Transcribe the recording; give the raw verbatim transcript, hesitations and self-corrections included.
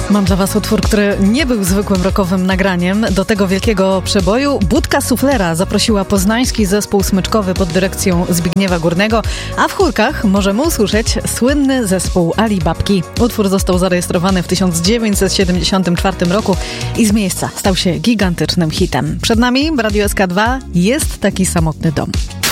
Mam dla was utwór, który nie był zwykłym rockowym nagraniem. Do tego wielkiego przeboju Budka Suflera zaprosiła poznański zespół smyczkowy pod dyrekcją Zbigniewa Górnego, a w chórkach możemy usłyszeć słynny zespół Ali Babki. Utwór został zarejestrowany w tysiąc dziewięćset siedemdziesiątym czwartym roku i z miejsca stał się gigantycznym hitem. Przed nami w Radiu S K dwa Jest taki samotny dom.